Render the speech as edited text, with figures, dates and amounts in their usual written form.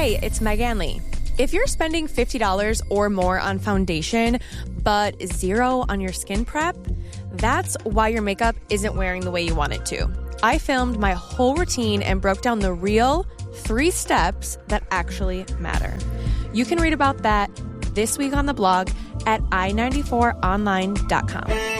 Hey, it's Meg Anley. If you're spending $50 or more on foundation, but $0 on your skin prep, that's why your makeup isn't wearing the way you want it to. I filmed my whole routine and broke down the real 3 steps that actually matter. You can read about that this week on the blog at i94online.com.